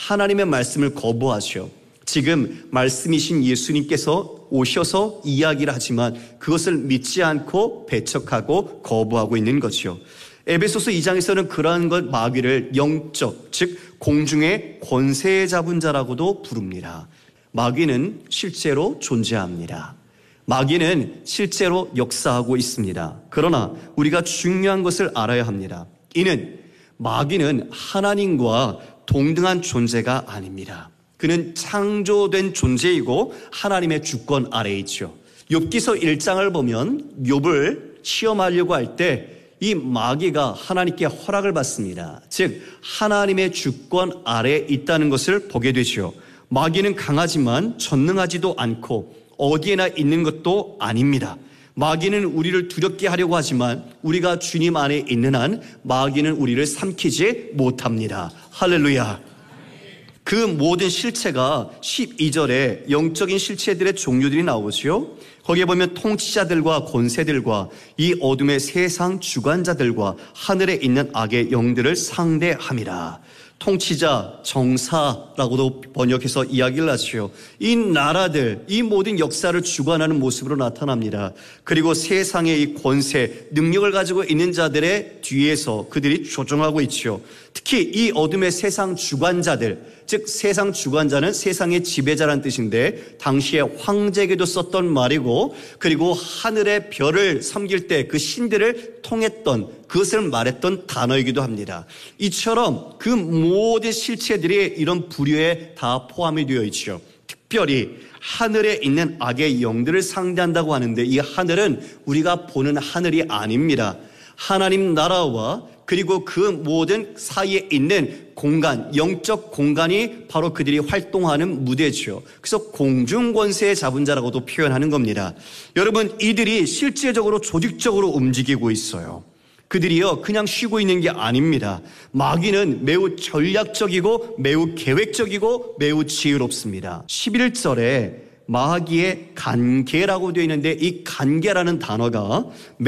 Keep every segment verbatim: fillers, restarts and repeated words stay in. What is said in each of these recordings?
하나님의 말씀을 거부하셔 지금 말씀이신 예수님께서 오셔서 이야기를 하지만 그것을 믿지 않고 배척하고 거부하고 있는 것이요. 에베소서 이 장에서는 그러한 것 마귀를 영적, 즉 공중의 권세 잡은 자라고도 부릅니다. 마귀는 실제로 존재합니다. 마귀는 실제로 역사하고 있습니다. 그러나 우리가 중요한 것을 알아야 합니다. 이는 마귀는 하나님과 동등한 존재가 아닙니다. 그는 창조된 존재이고 하나님의 주권 아래에 있죠. 욥기서 일 장을 보면 욥을 시험하려고 할 때 이 마귀가 하나님께 허락을 받습니다. 즉 하나님의 주권 아래에 있다는 것을 보게 되죠. 마귀는 강하지만 전능하지도 않고 어디에나 있는 것도 아닙니다. 마귀는 우리를 두렵게 하려고 하지만 우리가 주님 안에 있는 한 마귀는 우리를 삼키지 못합니다. 할렐루야. 그 모든 실체가 십이 절에 영적인 실체들의 종류들이 나오죠. 거기에 보면 통치자들과 권세들과 이 어둠의 세상 주관자들과 하늘에 있는 악의 영들을 상대함이라. 통치자, 정사라고도 번역해서 이야기를 하죠. 이 나라들, 이 모든 역사를 주관하는 모습으로 나타납니다. 그리고 세상의 이 권세, 능력을 가지고 있는 자들의 뒤에서 그들이 조종하고 있죠. 특히 이 어둠의 세상 주관자들, 즉 세상 주관자는 세상의 지배자란 뜻인데 당시에 황제에게도 썼던 말이고, 그리고 하늘의 별을 섬길 때 그 신들을 통했던, 그것을 말했던 단어이기도 합니다. 이처럼 그 모든 실체들이 이런 부류에 다 포함이 되어 있죠. 특별히 하늘에 있는 악의 영들을 상대한다고 하는데 이 하늘은 우리가 보는 하늘이 아닙니다. 하나님 나라와 그리고 그 모든 사이에 있는 공간, 영적 공간이 바로 그들이 활동하는 무대죠. 그래서 공중권세에 잡은 자라고도 표현하는 겁니다. 여러분, 이들이 실제적으로 조직적으로 움직이고 있어요. 그들이요 그냥 쉬고 있는 게 아닙니다. 마귀는 매우 전략적이고 매우 계획적이고 매우 지혜롭습니다. 십일 절에 마귀의 간계라고 되어 있는데 이 간계라는 단어가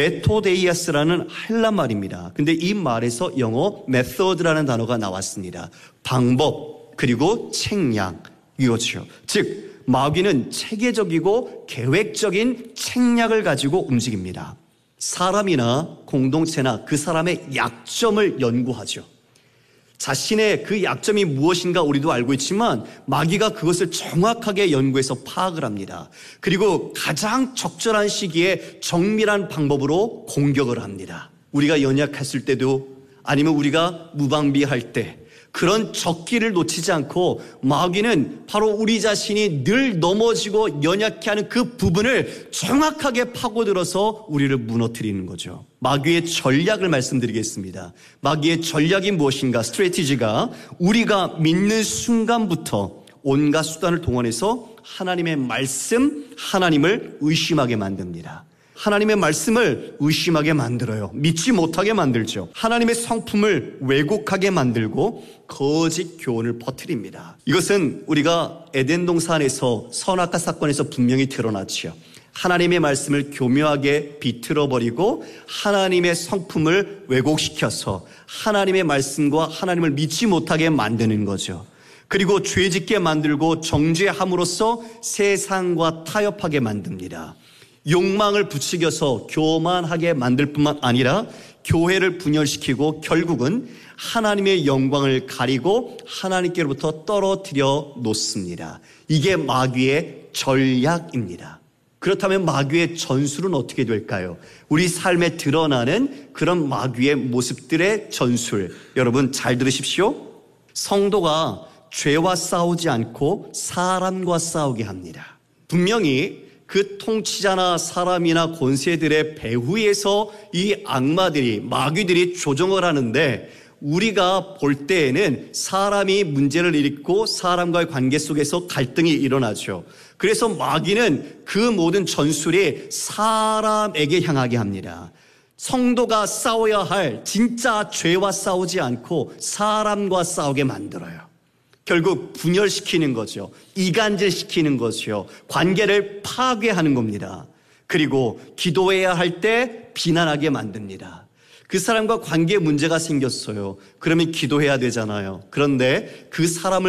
메토데이아스라는 헬라 말입니다. 근데 이 말에서 영어 method라는 단어가 나왔습니다. 방법 그리고 책략 이거죠. 즉 마귀는 체계적이고 계획적인 책략을 가지고 움직입니다. 사람이나 공동체나 그 사람의 약점을 연구하죠. 자신의 그 약점이 무엇인가 우리도 알고 있지만 마귀가 그것을 정확하게 연구해서 파악을 합니다. 그리고 가장 적절한 시기에 정밀한 방법으로 공격을 합니다. 우리가 연약했을 때도 아니면 우리가 무방비할 때 그런 적기를 놓치지 않고 마귀는 바로 우리 자신이 늘 넘어지고 연약해하는 그 부분을 정확하게 파고들어서 우리를 무너뜨리는 거죠. 마귀의 전략을 말씀드리겠습니다. 마귀의 전략이 무엇인가? 스트래티지가 우리가 믿는 순간부터 온갖 수단을 동원해서 하나님의 말씀, 하나님을 의심하게 만듭니다. 하나님의 말씀을 의심하게 만들어요. 믿지 못하게 만들죠. 하나님의 성품을 왜곡하게 만들고 거짓 교훈을 퍼뜨립니다. 이것은 우리가 에덴 동산에서 선악과 사건에서 분명히 드러났죠. 하나님의 말씀을 교묘하게 비틀어버리고 하나님의 성품을 왜곡시켜서 하나님의 말씀과 하나님을 믿지 못하게 만드는 거죠. 그리고 죄짓게 만들고 정죄함으로써 세상과 타협하게 만듭니다. 욕망을 부추겨서 교만하게 만들 뿐만 아니라 교회를 분열시키고 결국은 하나님의 영광을 가리고 하나님께로부터 떨어뜨려 놓습니다. 이게 마귀의 전략입니다. 그렇다면 마귀의 전술은 어떻게 될까요? 우리 삶에 드러나는 그런 마귀의 모습들의 전술, 여러분 잘 들으십시오. 성도가 죄와 싸우지 않고 사람과 싸우게 합니다. 분명히 그 통치자나 사람이나 권세들의 배후에서 이 악마들이, 마귀들이 조종을 하는데 우리가 볼 때에는 사람이 문제를 일으키고 사람과의 관계 속에서 갈등이 일어나죠. 그래서 마귀는 그 모든 전술이 사람에게 향하게 합니다. 성도가 싸워야 할 진짜 죄와 싸우지 않고 사람과 싸우게 만들어요. 결국 분열시키는 거죠. 이간질시키는 거죠. 관계를 파괴하는 겁니다. 그리고 기도해야 할 때 비난하게 만듭니다. 그 사람과 관계에 문제가 생겼어요. 그러면 기도해야 되잖아요. 그런데 그 사람을